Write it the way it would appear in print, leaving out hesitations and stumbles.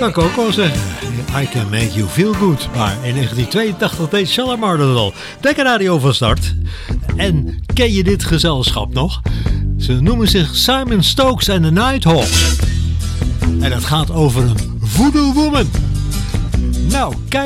kan ik ook wel zeggen. I Can Make You Feel Good. Maar in 1982 deed Shalamar dat al. Dekker Radio van start. En ken je dit gezelschap nog? Ze noemen zich Simon Stokes and the Nighthawks. En het gaat over een voodoo woman. Nou, kijk.